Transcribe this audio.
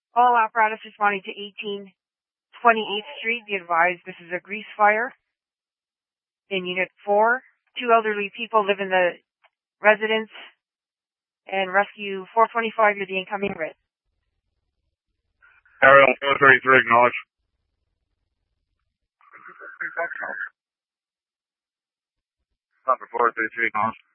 All apparatus responding to 1828th Street. Be advised, this is a grease fire. In Unit 4, 2 elderly people live in the residence. And rescue 425, you're the incoming writ. Ariel 433, acknowledge. Number 433, acknowledge.